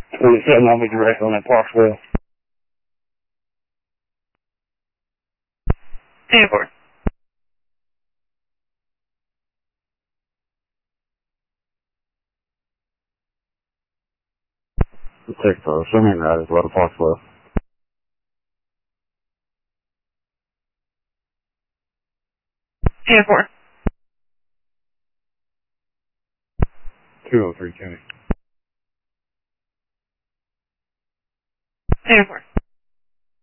47 on me direct on that Parksville. 10-4. Take for swimming ride as well to Parksville. 10-4. 203 County.